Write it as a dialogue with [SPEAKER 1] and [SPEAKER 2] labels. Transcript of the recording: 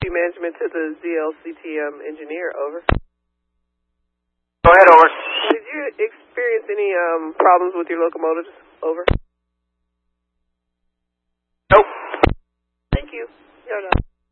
[SPEAKER 1] management to the ZLCTM engineer, over.
[SPEAKER 2] Go ahead, over.
[SPEAKER 1] Did you experience any problems with your locomotives, over?